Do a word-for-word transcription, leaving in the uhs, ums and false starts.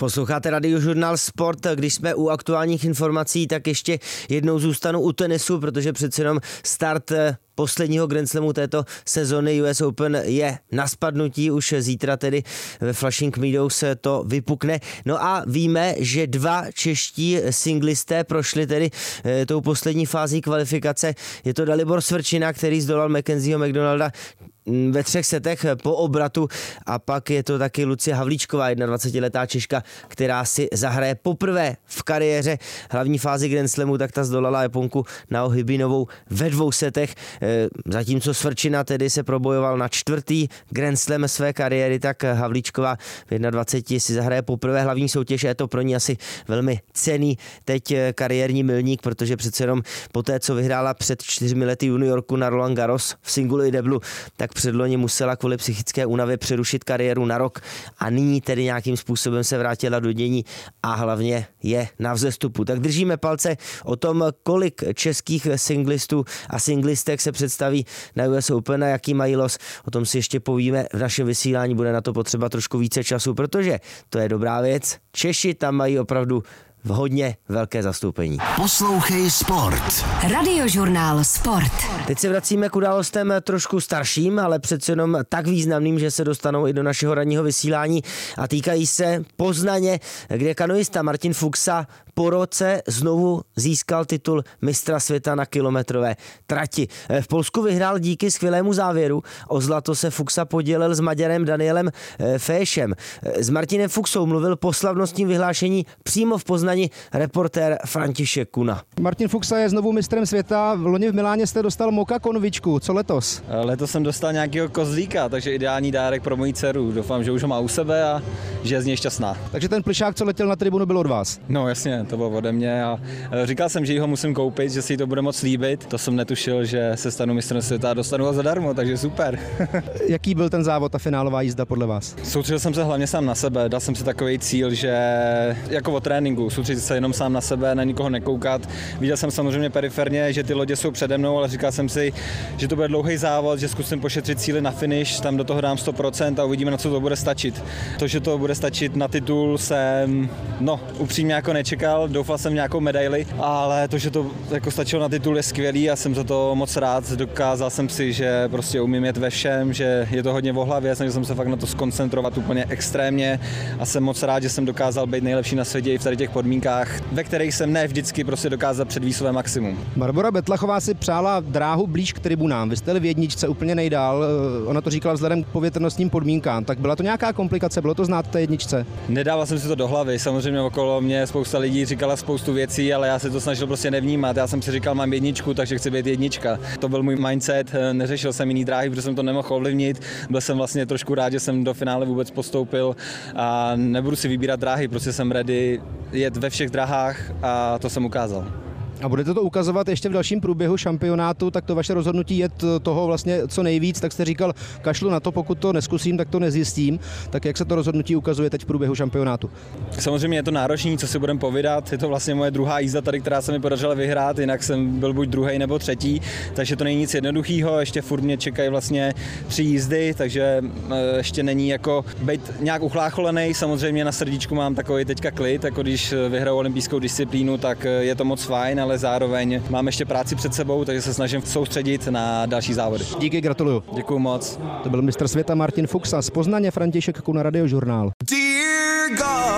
Posloucháte Radiožurnál Sport. Když jsme u aktuálních informací, tak ještě jednou zůstanu u tenisu, protože přece jenom start posledního Grand Slamu této sezony U S Open je na spadnutí, už zítra tedy ve Flushing Meadows to vypukne. No a víme, že dva čeští singlisté prošli tedy e, tou poslední fází kvalifikace. Je to Dalibor Svrčina, který zdolal Mackenzieho McDonalda ve třech setech po obratu, a pak je to taky Lucie Havlíčková, dvacetiletá Češka, která si zahraje poprvé v kariéře hlavní fázi Grand Slamu, tak ta zdolala Japonku Naohi Binovou ve dvou setech. Zatímco Svrčina tedy se probojoval na čtvrtý Grand Slam své kariéry, tak Havlíčková v dvaceti jedné si zahraje poprvé hlavní soutěž a je to pro ní asi velmi cenný teď kariérní milník, protože přece jenom poté, co vyhrála před čtyřmi lety juniorku na Roland Garros v singlu i deblu, tak předloni musela kvůli psychické únavě přerušit kariéru na rok a nyní tedy nějakým způsobem se vrátila do dění a hlavně je na vzestupu. Tak držíme palce o tom, kolik českých singlistů a singlistek se představí na U S Open a jaký mají los. O tom si ještě povíme v našem vysílání, bude na to potřeba trošku více času, protože to je dobrá věc. Češi tam mají opravdu v hodně velké zastoupení. Poslouchej Sport. Radiožurnál Sport. Teď se vracíme k událostem trošku starším, ale přece jenom tak významným, že se dostanou i do našeho ranního vysílání a týkají se Poznaně, kde kanoista Martin Fuxa po roce znovu získal titul mistra světa na kilometrové trati. V Polsku vyhrál díky skvělému závěru. O zlato se Fuxa podělil s Maďarem Danielem Féšem. S Martinem Fuxou mluvil po slavnostním vyhlášení přímo v Poznani reportér František Kuna. Martin Fuxa je znovu mistrem světa. V loni v Miláně jste dostal Moka konvičku. Co letos? Letos jsem dostal nějakého kozlíka, takže ideální dárek pro moji dceru. Doufám, že už ho má u sebe a že je z něj šťastná. Takže ten plišák, co letěl na tribunu, byl od vás? No jasně, to bylo ode mě a říkal jsem, že ho musím koupit, že si to bude moc líbit. To jsem netušil, že se stanu mistrem světa a dostanu ho zadarmo, takže super. Jaký byl ten závod a finálová jízda podle vás? Soustředil jsem se hlavně sám na sebe, dal jsem si takový cíl, že jako o tréninku, soustředit se jenom sám na sebe, na nikoho nekoukat. Viděl jsem samozřejmě periferně, že ty lodě jsou přede mnou, ale říkal jsem si, že to bude dlouhý závod, že zkusím pošetřit cíly na finish, tam do toho dám sto procent a uvidíme, na co to bude stačit. To, že to bude stačit na titul, jsem no, upřímně jako nečekal, doufal jsem v nějakou medaili, ale to, že to jako stačilo na titul, je skvělý a jsem za to moc rád. Dokázal jsem si, že prostě umím jet ve všem, že je to hodně v hlavě, snažil jsem se fakt na to skoncentrovat úplně extrémně a jsem moc rád, že jsem dokázal být nejlepší na světě i v tady těch podmínkách, ve kterých jsem ne vždycky prostě dokázal předvést své maximum. Barbora Betlachová si přála dráhu blíž k tribunám. Vy jste v jedničce úplně nejdál. Ona to říkala vzhledem k povětrnostním podmínkám. Tak byla to nějaká komplikace? Bylo to znát v té jedničce? Nedával jsem si to do hlavy. Samozřejmě okolo mě spousta lidí říkala spoustu věcí, ale já se to snažil prostě nevnímat. Já jsem si říkal, mám jedničku, takže chci být jednička. To byl můj mindset. Neřešil jsem jiný dráhy, protože jsem to nemohl ovlivnit. Byl jsem vlastně trošku rád, že jsem do finále vůbec postoupil a nebudu si vybírat dráhy, prostě jsem ready jet ve všech drahách a to jsem ukázal. A budete to ukazovat ještě v dalším průběhu šampionátu, tak to vaše rozhodnutí jet toho vlastně co nejvíc, tak jste říkal, kašlu na to, pokud to neskusím, tak to nezjistím. Tak jak se to rozhodnutí ukazuje teď v průběhu šampionátu? Samozřejmě je to náročný, co si budeme povídat. Je to vlastně moje druhá jízda tady, která se mi podařila vyhrát, jinak jsem byl buď druhý nebo třetí, takže to není nic jednoduchého. Ještě furt mě čekají vlastně tři jízdy, takže ještě není jako být nějak uchlácholený. Samozřejmě na srdíčku mám takový teďka klid, jako když vyhraju olympijskou disciplínu, tak je to moc fajn, ale zároveň mám ještě práci před sebou, takže se snažím soustředit na další závody. Díky, gratuluju. Děkuju moc. To byl mistr světa Martin Fuxa z Poznaně, František Kuna, Radiožurnál. Dear God.